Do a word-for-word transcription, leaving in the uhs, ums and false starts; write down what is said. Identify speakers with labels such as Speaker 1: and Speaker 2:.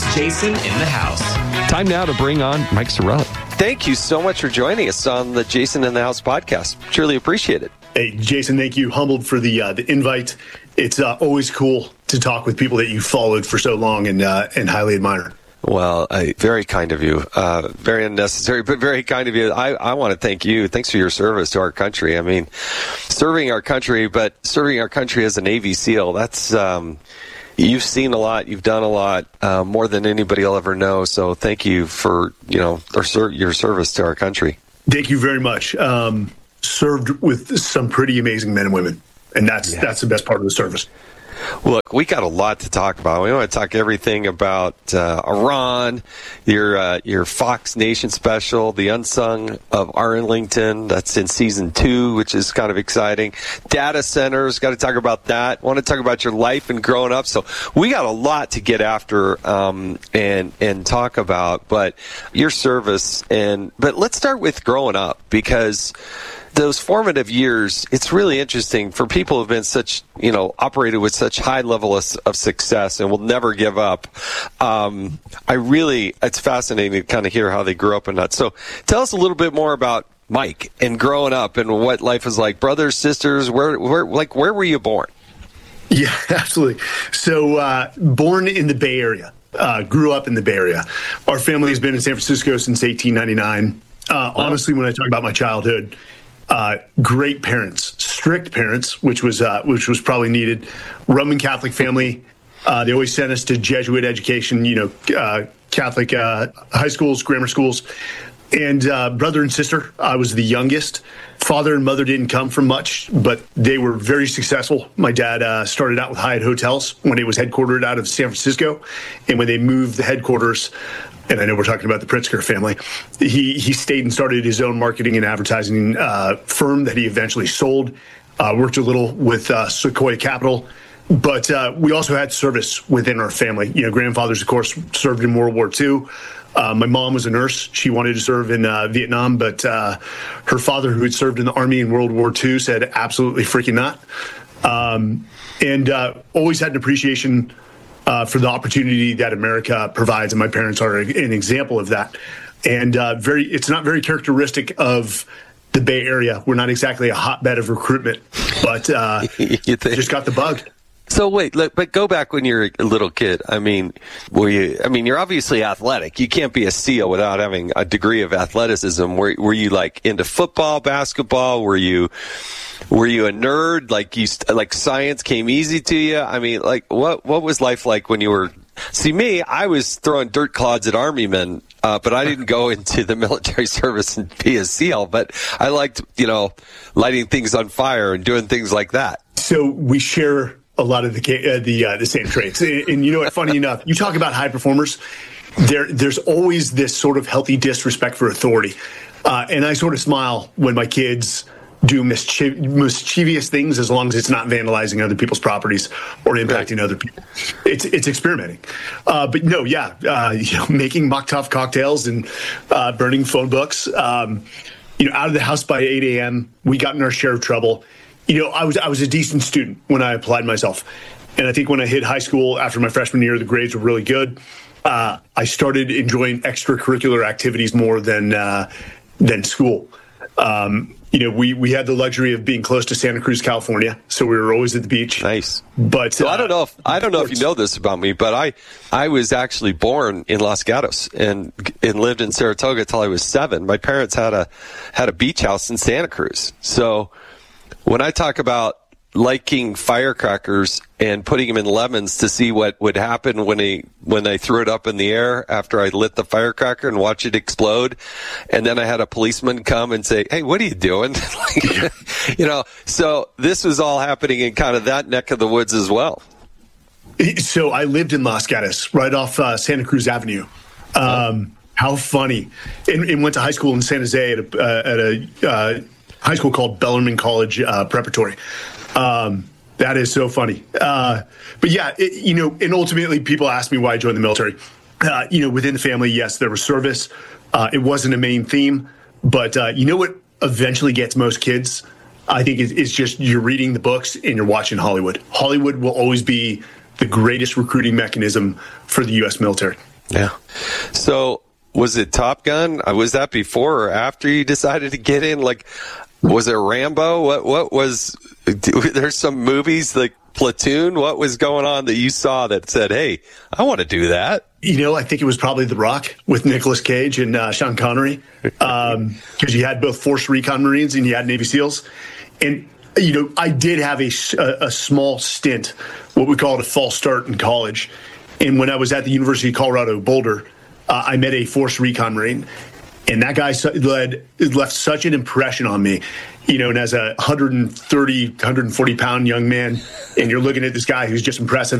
Speaker 1: It's Jason in the House.
Speaker 2: Time now to bring on Mike Sarraille.
Speaker 3: Thank you so much for joining us on the Jason in the House podcast. Truly appreciate it.
Speaker 4: Hey, Jason, thank you. Humbled for the uh, the invite. It's uh, always cool to talk with people that you followed for so long and uh, and highly admire.
Speaker 3: Well, uh, very kind of you. Uh, very unnecessary, but very kind of you. I, I want to thank you. Thanks for your service to our country. I mean, serving our country, but serving our country as a Navy SEAL, that's, um, you've seen a lot. You've done a lot, uh, more than anybody will ever know. So thank you for, you know, your service to our country.
Speaker 4: Thank you very much. Um, served with some pretty amazing men and women. And that's, yeah. that's the best part of the service.
Speaker 3: Look, we got a lot to talk about. We want to talk everything about uh, Iran, your uh, your Fox Nation special, The Unsung of Arlington. That's in season two, which is kind of exciting. Data centers, got to talk about that. Want to talk about your life and growing up. So we got a lot to get after um, and and talk about. But your service and but let's start with growing up, because those formative years, it's really interesting for people who have been such, you know, operated with such high level of, of success and will never give up. Um, I really, it's fascinating to kind of hear how they grew up and that. So tell us a little bit more about Mike and growing up and what life was like. Brothers, sisters, where, where, like, where were you born?
Speaker 4: Yeah, absolutely. So, uh, born in the Bay Area, uh, grew up in the Bay Area. Our family has been in San Francisco since eighteen ninety-nine. Uh, wow. Honestly, when I talk about my childhood, Uh, great parents, strict parents, which was uh, which was probably needed. Roman Catholic family. Uh, they always sent us to Jesuit education, you know, uh, Catholic uh, high schools, grammar schools. And uh, brother and sister, I was the youngest. Father and mother didn't come from much, but they were very successful. My dad uh, started out with Hyatt Hotels when it was headquartered out of San Francisco. And when they moved the headquarters, and I know we're talking about the Pritzker family, he he stayed and started his own marketing and advertising uh, firm that he eventually sold. Uh, worked a little with uh, Sequoia Capital. But uh, we also had service within our family. You know, grandfathers, of course, served in World War Two. Uh, my mom was a nurse. She wanted to serve in uh, Vietnam, but uh, her father, who had served in the Army in World War Two, said absolutely freaking not. Um, and uh, always had an appreciation uh, for the opportunity that America provides, and my parents are an example of that. And uh, very, it's not very characteristic of the Bay Area. We're not exactly a hotbed of recruitment, but uh, just got the bug.
Speaker 3: So wait, look, but go back when you were a little kid. I mean, were you? I mean, you're obviously athletic. You can't be a SEAL without having a degree of athleticism. Were Were you like into football, basketball? Were you Were you a nerd? Like you, like science came easy to you? I mean, like what What was life like when you were? See, me, I was throwing dirt clods at Army men, uh, but I didn't go into the military service and be a SEAL. But I liked, you know, lighting things on fire and doing things like that.
Speaker 4: So we share a lot of the uh, the uh, the same traits, and, and you know what? Funny enough, you talk about high performers. There, there's always this sort of healthy disrespect for authority, uh, and I sort of smile when my kids do mischiev- mischievous things, as long as it's not vandalizing other people's properties or impacting right. other people. It's it's experimenting, uh, but no, yeah, uh, you know, making Molotov cocktails and uh, burning phone books. Um, you know, out of the house by eight a.m. We got in our share of trouble. You know, I was I was a decent student when I applied myself. And I think when I hit high school after my freshman year, the grades were really good. Uh, I started enjoying extracurricular activities more than uh, than school. Um, you know, we, we had the luxury of being close to Santa Cruz, California, so we were always at the beach.
Speaker 3: Nice.
Speaker 4: But
Speaker 3: so
Speaker 4: uh,
Speaker 3: I don't know if I don't know if you know this about me, but I I was actually born in Los Gatos and and lived in Saratoga till I was seven. My parents had a had a beach house in Santa Cruz, so when I talk about liking firecrackers and putting them in lemons to see what would happen when they when they threw it up in the air after I lit the firecracker and watch it explode, and then I had a policeman come and say, "Hey, what are you doing?" like, you know, so this was all happening in kind of that neck of the woods as well.
Speaker 4: So I lived in Los Gatos, right off uh, Santa Cruz Avenue. Um, oh. How funny! And, and went to high school in San Jose at a, uh, at a uh, high school called Bellarmine College uh, Preparatory. Um, that is so funny. Uh, but yeah, it, you know, and ultimately people ask me why I joined the military. Uh, you know, within the family, yes, there was service. Uh, it wasn't a main theme, but uh, you know what eventually gets most kids? I think it's, it's just you're reading the books and you're watching Hollywood. Hollywood will always be the greatest recruiting mechanism for the U S military.
Speaker 3: Yeah. So was it Top Gun? Was that before or after you decided to get in? Like, was it Rambo? What, what was, there's some movies like Platoon. What was going on that you saw that said, hey, I want to do that?
Speaker 4: You know, I think it was probably The Rock with Nicolas Cage and uh, Sean Connery, because um, you had both Force Recon Marines and you had Navy SEALs. And, you know, I did have a, a, a small stint, what we call it a false start in college. And when I was at the University of Colorado Boulder, uh, I met a Force Recon Marine. And that guy led, left such an impression on me, you know, and as a one thirty, one forty pound young man, and you're looking at this guy who's just impressive.